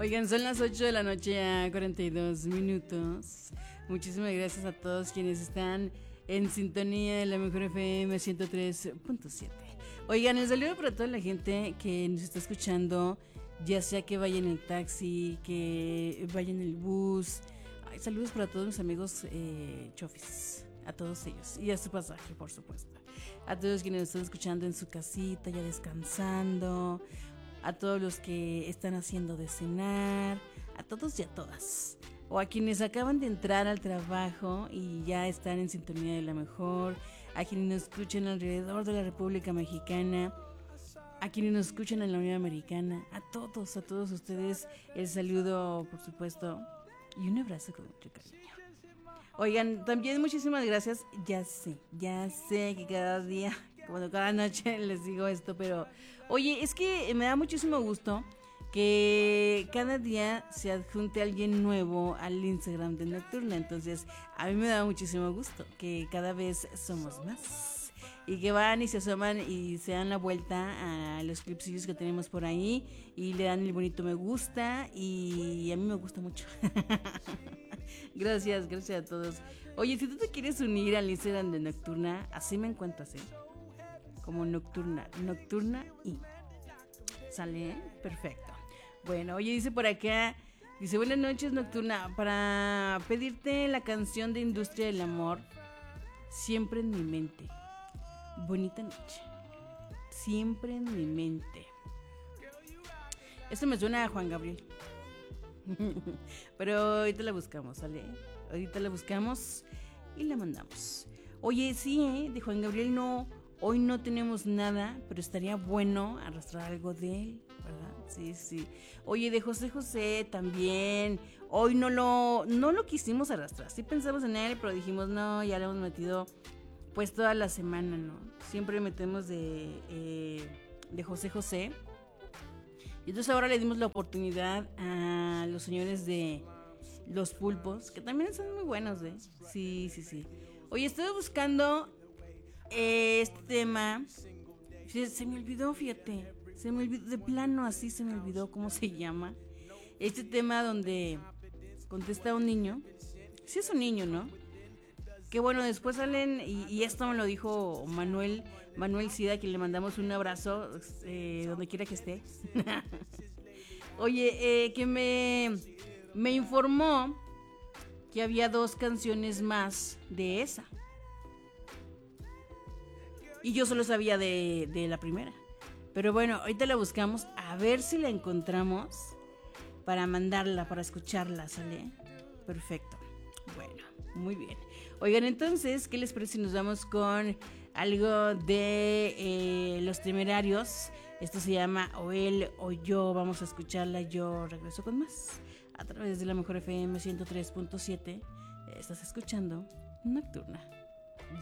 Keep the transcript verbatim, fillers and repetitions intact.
Oigan, son las ocho de la noche a cuarenta y dos minutos. Muchísimas gracias a todos quienes están en sintonía de la mejor F M ciento tres punto siete. Oigan, el saludo para toda la gente que nos está escuchando, ya sea que vaya en el taxi, que vaya en el bus. Ay, saludos para todos mis amigos eh, chofis, a todos ellos y a su pasaje, por supuesto. A todos quienes nos están escuchando en su casita, ya descansando. A todos los que están haciendo de cenar, a todos y a todas. O a quienes acaban de entrar al trabajo y ya están en sintonía de la mejor. A quienes nos escuchan alrededor de la República Mexicana. A quienes nos escuchan en la Unión Americana. A todos, a todos ustedes el saludo, por supuesto. Y un abrazo con mucho cariño. Oigan, también muchísimas gracias. Ya sé, ya sé que cada día... Bueno, cada noche les digo esto, pero oye, es que me da muchísimo gusto que cada día se adjunte alguien nuevo al Instagram de Nocturna. Entonces, a mí me da muchísimo gusto que cada vez somos más y que van y se asoman y se dan la vuelta a los clipsillos que tenemos por ahí y le dan el bonito me gusta y a mí me gusta mucho. Gracias, gracias a todos. Oye, si tú te quieres unir al Instagram de Nocturna, así me encuentras, ¿eh? Como Nocturna, Nocturna y ¿sale? Perfecto. Bueno, oye, dice por acá, dice, buenas noches Nocturna, para pedirte la canción de Industria del Amor, Siempre en mi mente. Bonita noche. Siempre en mi mente. Esto me suena a Juan Gabriel. Pero ahorita la buscamos, ¿sale? Ahorita la buscamos y la mandamos. Oye, sí, ¿eh? De Juan Gabriel no... Hoy no tenemos nada, pero estaría bueno arrastrar algo de él, ¿verdad? Sí, sí. Oye, de José José también. Hoy no lo, no lo quisimos arrastrar. Sí pensamos en él, pero dijimos, no, ya lo hemos metido pues toda la semana, ¿no? Siempre metemos de, eh, de José José. Y entonces ahora le dimos la oportunidad a los señores de Los Pulpos, que también son muy buenos, ¿eh? Sí, sí, sí. Oye, estoy buscando... este tema se, se me olvidó, fíjate, se me olvidó, de plano así se me olvidó cómo se llama. Este tema donde contesta un niño, sí es un niño, ¿no? Que bueno, después salen, y, y esto me lo dijo Manuel, Manuel Sida, que le mandamos un abrazo, eh, donde quiera que esté. Oye, eh, que me, me informó que había dos canciones más de esa. Y yo solo sabía de, de la primera. Pero bueno, ahorita la buscamos a ver si la encontramos para mandarla, para escucharla, ¿sale? Perfecto. Bueno, muy bien. Oigan, entonces, ¿qué les parece si nos vamos con algo de eh, Los Temerarios? Esto se llama O Él o Yo. Vamos a escucharla. Yo regreso con más a través de la mejor F M ciento tres punto siete. Estás escuchando Nocturna.